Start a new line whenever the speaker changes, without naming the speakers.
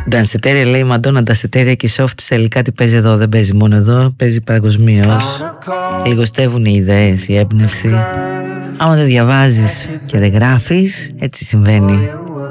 Ντανσετέρια, λέει η Μαντώνα, ντανσετέρια και soft cell. Κάτι παίζει εδώ, δεν παίζει μόνο εδώ, παίζει παγκοσμίως. Λιγοστεύουν οι ιδέες, η έμπνευση. Άμα δεν διαβάζεις και δεν γράφεις, έτσι συμβαίνει.